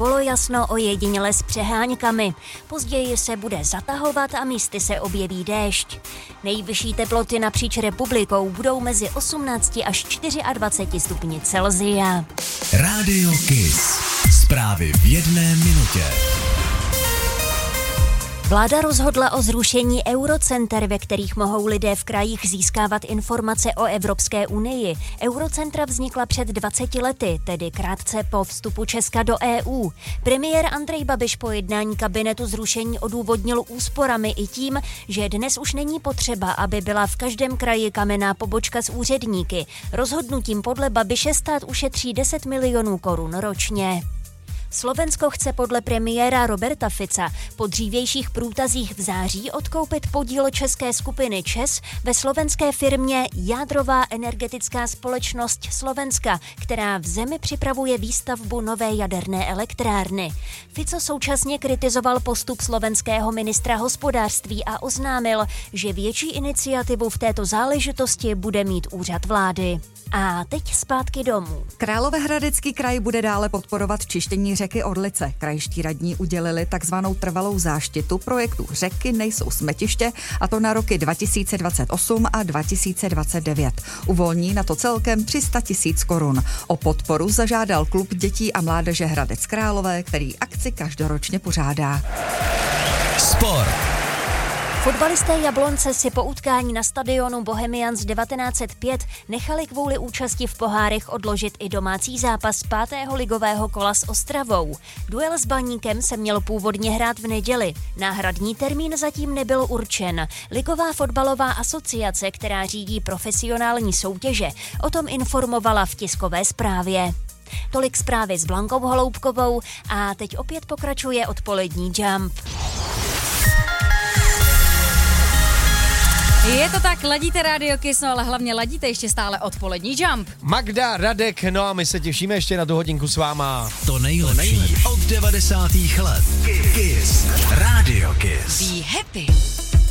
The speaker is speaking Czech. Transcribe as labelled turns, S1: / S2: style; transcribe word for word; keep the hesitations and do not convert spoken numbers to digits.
S1: polojasno, ojediněle s přeháňkami. Později se bude zatahovat a místy se objeví déšť. Nejvyšší teploty napříč republikou budou mezi osmnáct až dvacet čtyři stupni Celsia.
S2: Rádio Kiss. Zprávy v jedné minutě.
S1: Vláda rozhodla o zrušení eurocenter, ve kterých mohou lidé v krajích získávat informace o Evropské unii. Eurocentra vznikla před dvaceti lety, tedy krátce po vstupu Česka do E U. Premiér Andrej Babiš po jednání kabinetu zrušení odůvodnil úsporami i tím, že dnes už není potřeba, aby byla v každém kraji kamenná pobočka s úředníky. Rozhodnutím podle Babiše stát ušetří deset milionů korun ročně. Slovensko chce podle premiéra Roberta Fica po dřívějších průtazích v září odkoupit podíl české skupiny ČEZ ve slovenské firmě Jádrová energetická společnost Slovenska, která v zemi připravuje výstavbu nové jaderné elektrárny. Fico současně kritizoval postup slovenského ministra hospodářství a oznámil, že větší iniciativu v této záležitosti bude mít úřad vlády. A teď zpátky domů.
S3: Královéhradecký kraj bude dále podporovat čištění řeky Orlice. Krajští radní udělili takzvanou trvalou záštitu projektu Řeky nejsou smetiště, a to na roky dva tisíce dvacet osm a dva tisíce dvacet devět. Uvolní na to celkem tři sta tisíc korun. O podporu zažádal klub dětí a mládeže Hradec Králové, který akci každoročně pořádá.
S2: Sport.
S1: Fotbalisté Jablonce si po utkání na stadionu Bohemians devatenáct set pět nechali kvůli účasti v pohárech odložit i domácí zápas pátého ligového kola s Ostravou. Duel s Baníkem se měl původně hrát v neděli. Náhradní termín zatím nebyl určen. Ligová fotbalová asociace, která řídí profesionální soutěže, o tom informovala v tiskové zprávě. Tolik zprávy s Blankou Holoubkovou a teď opět pokračuje odpolední Jump.
S4: Je to tak, ladíte Radio Kiss, no ale hlavně ladíte ještě stále odpolední Jump.
S5: Magda, Radek, no a my se těšíme ještě na tu hodinku s váma.
S2: To nejlepší, to nejlepší. Od devadesátých let. Kiss. Radio Kiss.
S4: Be happy.